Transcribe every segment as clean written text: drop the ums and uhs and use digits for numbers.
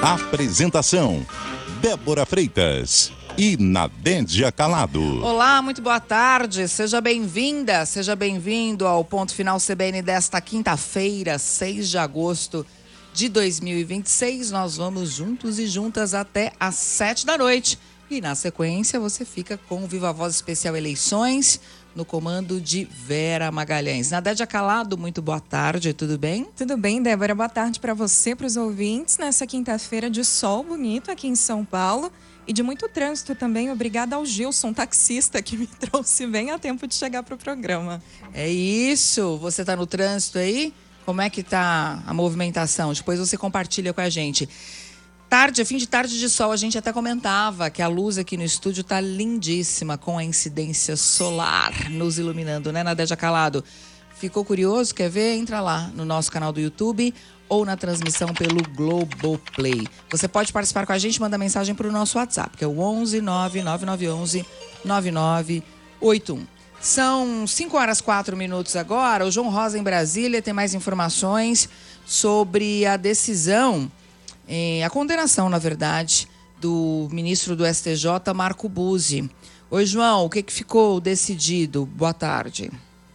Apresentação: Débora Freitas e Nadédia Calado. Olá, muito boa tarde, seja bem-vinda, seja bem-vindo ao Ponto Final CBN desta quinta-feira, 6 de agosto de 2026. Nós vamos juntos e juntas até às 7 da noite. E na sequência você fica com o Viva Voz Especial Eleições, no comando de Vera Magalhães. Nadédia Calado, muito boa tarde, tudo bem? Tudo bem, Débora, boa tarde para você, para os ouvintes, nessa quinta-feira de sol bonito aqui em São Paulo e de muito trânsito também. Obrigada ao Gilson, taxista, que me trouxe bem a tempo de chegar para o programa. É isso, você está no trânsito aí? Como é que tá a movimentação? Depois você compartilha com a gente. Fim de tarde de sol, a gente até comentava que a luz aqui no estúdio tá lindíssima, com a incidência solar nos iluminando, né, Nadédia Calado? Ficou curioso? Quer ver? Entra lá no nosso canal do YouTube ou na transmissão pelo Globoplay. Você pode participar com a gente, manda mensagem para o nosso WhatsApp, que é o 11 99911 9981. São 5h04 agora. O João Rosa em Brasília tem mais informações sobre a decisão, a condenação, na verdade, do ministro do STJ, Marco Buzzi. Oi, João, o que ficou decidido? Boa tarde.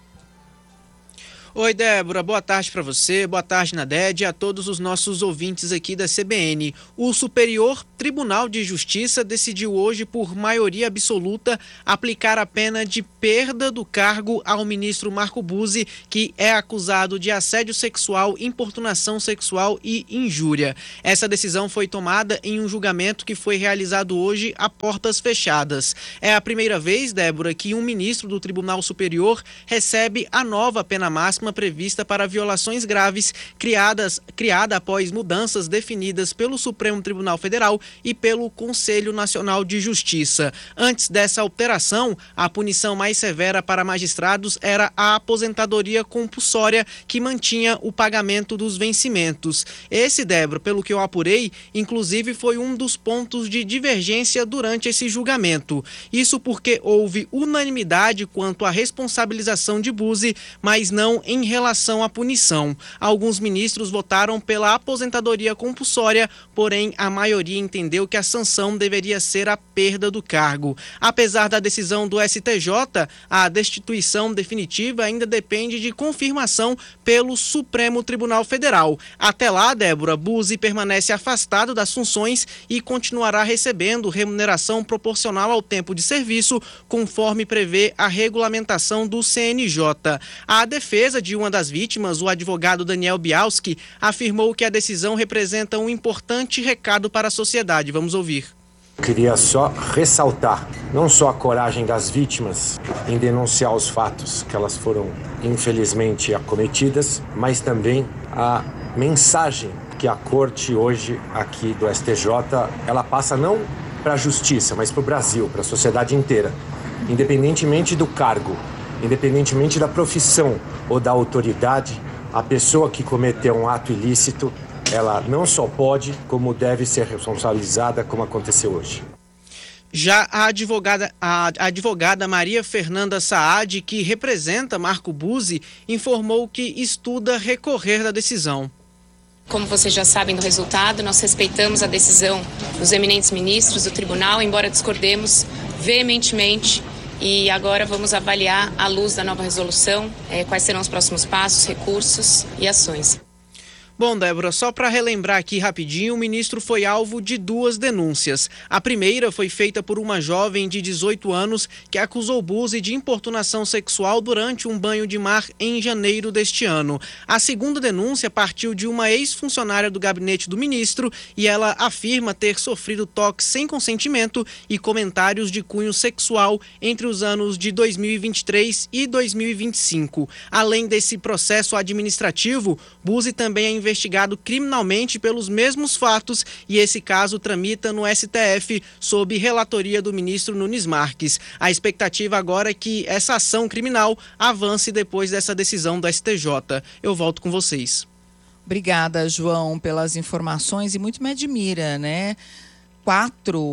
Oi, Débora, boa tarde para você, boa tarde, Nadédia, e a todos os nossos ouvintes aqui da CBN. O Superior Tribunal de Justiça decidiu hoje, por maioria absoluta, aplicar a pena de perda do cargo ao ministro Marco Buzzi, que é acusado de assédio sexual, importunação sexual e injúria. Essa decisão foi tomada em um julgamento que foi realizado hoje a portas fechadas. É a primeira vez, Débora, que um ministro do Tribunal Superior recebe a nova pena máxima prevista para violações graves criada após mudanças definidas pelo Supremo Tribunal Federal e pelo Conselho Nacional de Justiça. Antes dessa alteração, a punição mais severa para magistrados era a aposentadoria compulsória, que mantinha o pagamento dos vencimentos. Esse, Débora, pelo que eu apurei, inclusive foi um dos pontos de divergência durante esse julgamento. Isso porque houve unanimidade quanto à responsabilização de Buzzi, mas não em relação à punição. Alguns ministros votaram pela aposentadoria compulsória, porém a maioria entendeu que a sanção deveria ser a perda do cargo. Apesar da decisão do STJ, a destituição definitiva ainda depende de confirmação pelo Supremo Tribunal Federal. Até lá, Débora, Buzzi permanece afastado das funções e continuará recebendo remuneração proporcional ao tempo de serviço, conforme prevê a regulamentação do CNJ. A defesa de uma das vítimas, o advogado Daniel Bialski, afirmou que a decisão representa um importante recado para a sociedade. Vamos ouvir. Queria só ressaltar não só a coragem das vítimas em denunciar os fatos que elas foram infelizmente acometidas, mas também a mensagem que a corte hoje aqui do STJ, ela passa não para a justiça, mas para o Brasil, para a sociedade inteira, independentemente do cargo, independentemente da profissão ou da autoridade, a pessoa que cometeu um ato ilícito, ela não só pode, como deve ser responsabilizada, como aconteceu hoje. Já a advogada Maria Fernanda Saad, que representa Marco Buzzi, informou que estuda recorrer da decisão. Como vocês já sabem do resultado, nós respeitamos a decisão dos eminentes ministros do tribunal, embora discordemos veementemente. E agora vamos avaliar, à luz da nova resolução, quais serão os próximos passos, recursos e ações. Bom, Débora, só para relembrar aqui rapidinho, o ministro foi alvo de 2 denúncias. A primeira foi feita por uma jovem de 18 anos que acusou Buzzi de importunação sexual durante um banho de mar em janeiro deste ano. A segunda denúncia partiu de uma ex-funcionária do gabinete do ministro e ela afirma ter sofrido toques sem consentimento e comentários de cunho sexual entre os anos de 2023 e 2025. Além desse processo administrativo, Buzzi também é investigado criminalmente pelos mesmos fatos e esse caso tramita no STF sob relatoria do ministro Nunes Marques. A expectativa agora é que essa ação criminal avance depois dessa decisão do STJ. Eu volto com vocês. Obrigada, João, pelas informações e muito me admira, né? 4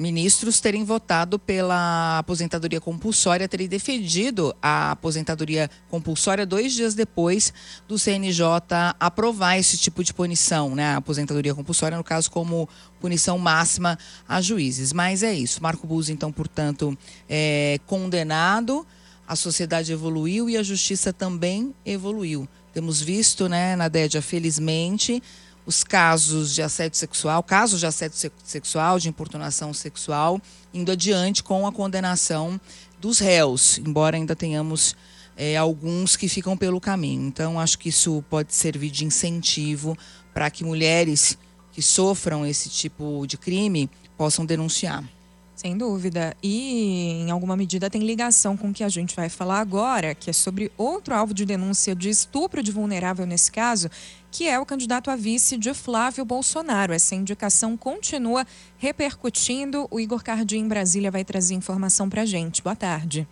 ministros terem votado pela aposentadoria compulsória, terem defendido a aposentadoria compulsória 2 dias depois do CNJ aprovar esse tipo de punição, né? A aposentadoria compulsória, no caso, como punição máxima a juízes. Mas é isso. Marco Buzzi, então, portanto, é condenado, a sociedade evoluiu e a justiça também evoluiu. Temos visto, né, Nadédia, felizmente, os casos de assédio sexual, de importunação sexual, indo adiante com a condenação dos réus, embora ainda tenhamos alguns que ficam pelo caminho. Então, acho que isso pode servir de incentivo para que mulheres que sofram esse tipo de crime possam denunciar. Sem dúvida. E, em alguma medida, tem ligação com o que a gente vai falar agora, que é sobre outro alvo de denúncia de estupro de vulnerável nesse caso, que é o candidato a vice de Flávio Bolsonaro. Essa indicação continua repercutindo. O Igor Cardim, em Brasília, vai trazer informação para a gente. Boa tarde.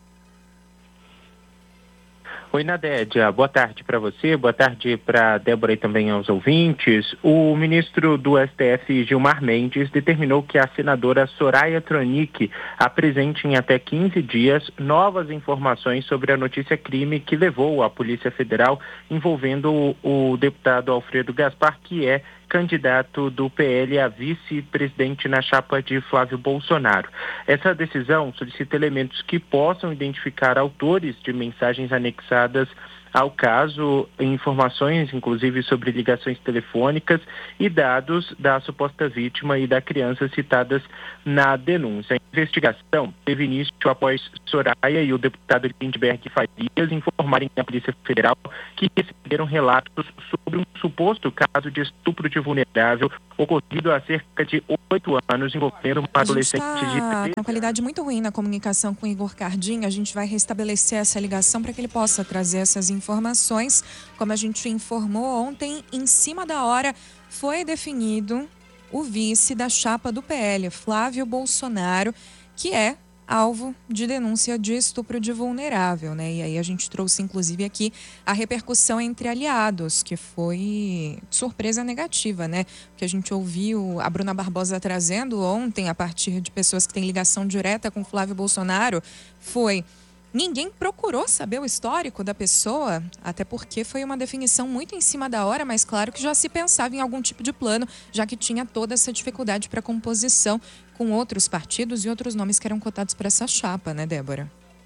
Oi, Nadédia. Boa tarde para você, boa tarde para Débora e também aos ouvintes. O ministro do STF, Gilmar Mendes, determinou que a senadora Soraya Tronic apresente em até 15 dias novas informações sobre a notícia crime que levou a Polícia Federal envolvendo o deputado Alfredo Gaspar, que é candidato do PL a vice-presidente na chapa de Flávio Bolsonaro. Essa decisão solicita elementos que possam identificar autores de mensagens anexadas ao caso, informações, inclusive, sobre ligações telefônicas e dados da suposta vítima e da criança citadas na denúncia. A investigação teve início após Soraya e o deputado Lindbergh Farias informarem à Polícia Federal que receberam relatos sobre um suposto caso de estupro de vulnerável ocorrido há cerca de 8 anos, envolvendo uma adolescente de 13 anos. Com qualidade muito ruim na comunicação com o Igor Cardim. A gente vai restabelecer essa ligação para que ele possa trazer essas informações. Como a gente informou ontem, em cima da hora foi definido o vice da chapa do PL, Flávio Bolsonaro, que é alvo de denúncia de estupro de vulnerável, né? E aí a gente trouxe, inclusive, aqui a repercussão entre aliados, que foi surpresa negativa, né? Que a gente ouviu a Bruna Barbosa trazendo ontem, a partir de pessoas que têm ligação direta com Flávio Bolsonaro, foi: ninguém procurou saber o histórico da pessoa, até porque foi uma definição muito em cima da hora, mas claro que já se pensava em algum tipo de plano, já que tinha toda essa dificuldade para composição com outros partidos e outros nomes que eram cotados para essa chapa, né, Débora?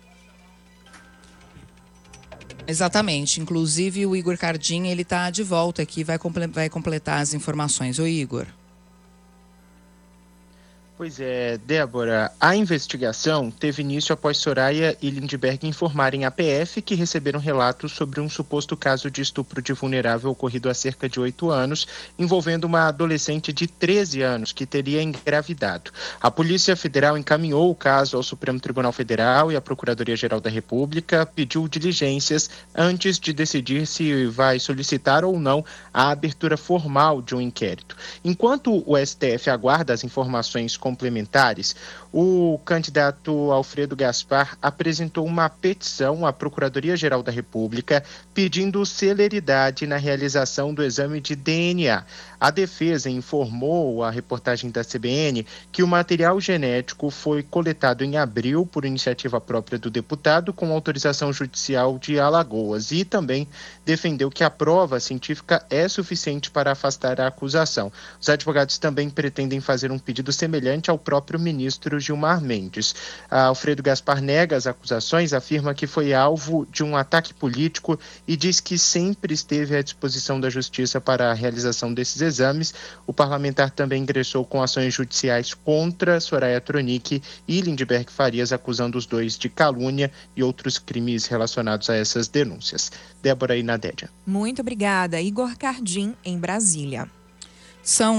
Exatamente. Inclusive, o Igor Cardim, ele está de volta aqui, vai completar as informações. Ô, Igor. Pois é, Débora, a investigação teve início após Soraya e Lindbergh informarem à PF que receberam relatos sobre um suposto caso de estupro de vulnerável ocorrido há cerca de 8 anos, envolvendo uma adolescente de 13 anos que teria engravidado. A Polícia Federal encaminhou o caso ao Supremo Tribunal Federal e a Procuradoria-Geral da República pediu diligências antes de decidir se vai solicitar ou não a abertura formal de um inquérito. Enquanto o STF aguarda as informações complementares, o candidato Alfredo Gaspar apresentou uma petição à Procuradoria-Geral da República pedindo celeridade na realização do exame de DNA. A defesa informou à reportagem da CBN que o material genético foi coletado em abril por iniciativa própria do deputado com autorização judicial de Alagoas e também defendeu que a prova científica é suficiente para afastar a acusação. Os advogados também pretendem fazer um pedido semelhante ao próprio ministro Gilmar Mendes. Alfredo Gaspar nega as acusações, afirma que foi alvo de um ataque político e diz que sempre esteve à disposição da justiça para a realização desses exames. O parlamentar também ingressou com ações judiciais contra Soraya Tronic e Lindbergh Farias, acusando os dois de calúnia e outros crimes relacionados a essas denúncias. Débora e Nadédia. Muito obrigada. Igor Cardim, em Brasília. São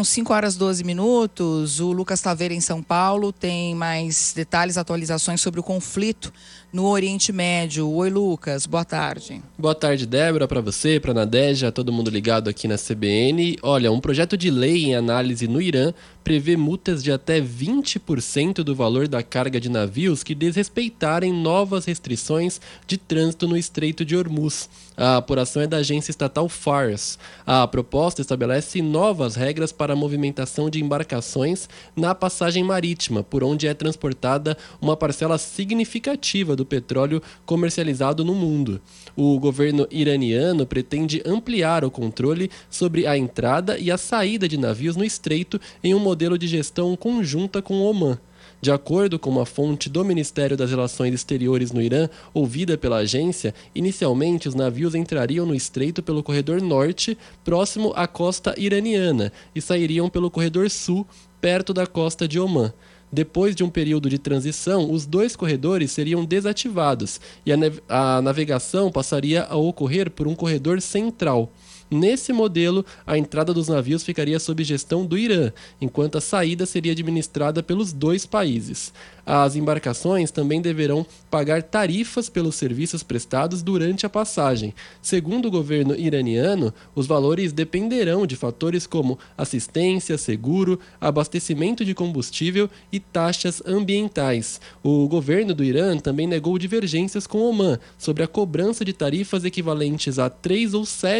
5h12. O Lucas Taveira, em São Paulo, tem mais detalhes, atualizações sobre o conflito no Oriente Médio. Oi, Lucas, boa tarde. Boa tarde, Débora, para você, para a Nadeja, todo mundo ligado aqui na CBN. Olha, um projeto de lei em análise no Irã prevê multas de até 20% do valor da carga de navios que desrespeitarem novas restrições de trânsito no Estreito de Hormuz. A apuração é da agência estatal FARS. A proposta estabelece novas regras para a movimentação de embarcações na passagem marítima, por onde é transportada uma parcela significativa do petróleo comercializado no mundo. O governo iraniano pretende ampliar o controle sobre a entrada e a saída de navios no estreito em um modelo de gestão conjunta com o Omã. De acordo com uma fonte do Ministério das Relações Exteriores no Irã, ouvida pela agência, inicialmente os navios entrariam no estreito pelo corredor norte, próximo à costa iraniana, e sairiam pelo corredor sul, perto da costa de Omã. Depois de um período de transição, os dois corredores seriam desativados e a navegação passaria a ocorrer por um corredor central. Nesse modelo, a entrada dos navios ficaria sob gestão do Irã, enquanto a saída seria administrada pelos dois países. As embarcações também deverão pagar tarifas pelos serviços prestados durante a passagem. Segundo o governo iraniano, os valores dependerão de fatores como assistência, seguro, abastecimento de combustível e taxas ambientais. O governo do Irã também negou divergências com Omã sobre a cobrança de tarifas equivalentes a 3 ou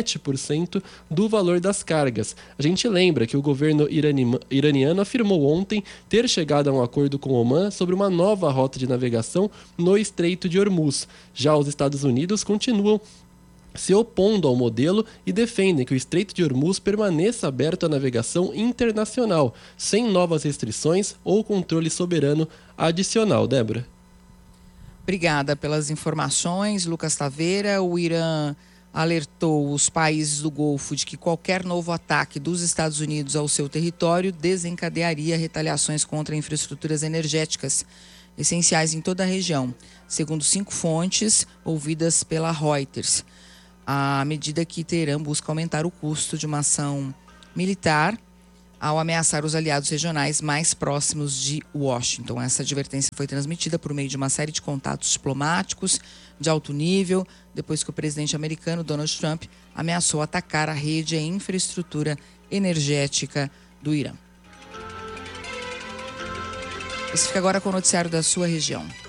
7% do valor das cargas. A gente lembra que o governo iraniano afirmou ontem ter chegado a um acordo com Omã sobre uma nova rota de navegação no Estreito de Hormuz. Já os Estados Unidos continuam se opondo ao modelo e defendem que o Estreito de Hormuz permaneça aberto à navegação internacional, sem novas restrições ou controle soberano adicional. Débora. Obrigada pelas informações, Lucas Taveira. O Irã alertou os países do Golfo de que qualquer novo ataque dos Estados Unidos ao seu território desencadearia retaliações contra infraestruturas energéticas essenciais em toda a região, segundo 5 fontes ouvidas pela Reuters. A medida que Teherã busca aumentar o custo de uma ação militar ao ameaçar os aliados regionais mais próximos de Washington. Essa advertência foi transmitida por meio de uma série de contatos diplomáticos de alto nível, depois que o presidente americano Donald Trump ameaçou atacar a rede e a infraestrutura energética do Irã. Você fica agora com o noticiário da sua região.